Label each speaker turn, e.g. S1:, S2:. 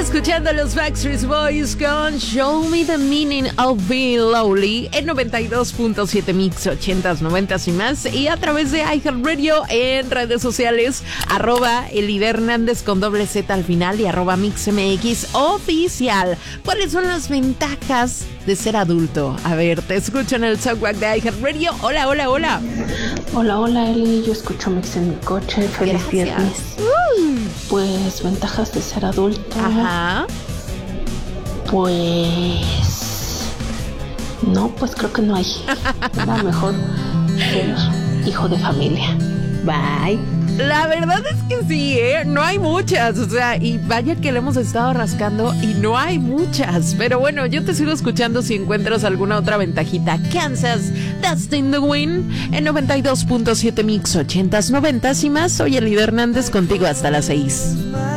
S1: escuchando los Backstreet Boys con Show Me the Meaning of Being Lonely en 92.7 Mix 80s, 90s y más, y a través de iHeartRadio en redes sociales, @Elide Hernández con /Z al final y @MixMX oficial. ¿Cuáles son las ventajas de ser adulto? A ver, te escucho en el Soundtrack de iHeartRadio. Hola, hola, hola.
S2: Hola, Eli. Yo escucho Mix en mi coche. Feliz viernes. Pues, ventajas de ser adulto.
S1: Ajá.
S2: Pues... no, pues creo que no hay. Era mejor ser hijo de familia. Bye.
S1: La verdad es que sí, no hay muchas, o sea, y vaya que le hemos estado rascando y no hay muchas, pero bueno, yo te sigo escuchando si encuentras alguna otra ventajita. Kansas, Dustin the Wind, en 92.7 Mix 80s, 90s y más. Soy Elide Hernández contigo hasta las 6.